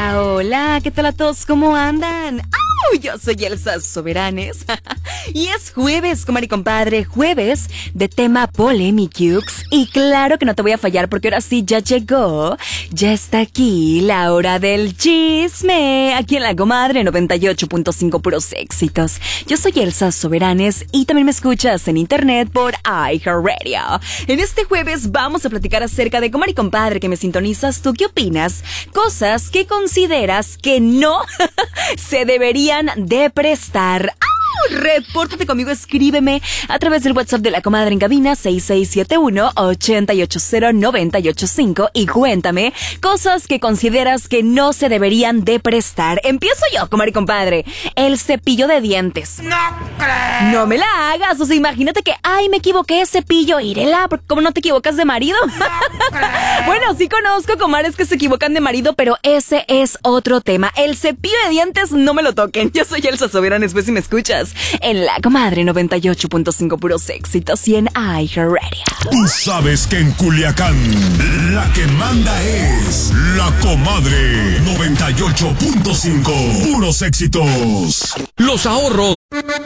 Hola, hola, ¿qué tal a todos? ¿Cómo andan? ¡Oh! Yo soy Elsa Soberanes y es jueves, comadre y compadre, jueves de tema Polémicux. Y claro que no te voy a fallar porque ahora sí ya llegó, ya está aquí la hora del chisme, aquí en la comadre 98.5 puros éxitos. Yo soy Elsa Soberanes y también me escuchas en internet por iHeartRadio. En este jueves vamos a platicar acerca de comadre y compadre que me sintonizas. ¿Tú qué opinas? Cosas que consideras que no se deberían de prestar. Repórtate conmigo, escríbeme a través del WhatsApp de la comadre en cabina 6671-880-985 y cuéntame cosas que consideras que no se deberían de prestar. Empiezo yo, comadre y compadre. El cepillo de dientes. ¡No creo! No me la hagas, o sea, imagínate que, ay, me equivoqué, cepillo, írela, ¿cómo no te equivocas de marido? ¡No creo! Bueno, sí conozco comadres que se equivocan de marido, pero ese es otro tema. El cepillo de dientes no me lo toquen. Yo soy Elsa Soberanes, pues si me escuchas en la comadre 98.5 puros éxitos y en iHeartRadio. Tú sabes que en Culiacán la que manda es la comadre 98.5 puros éxitos. Los ahorros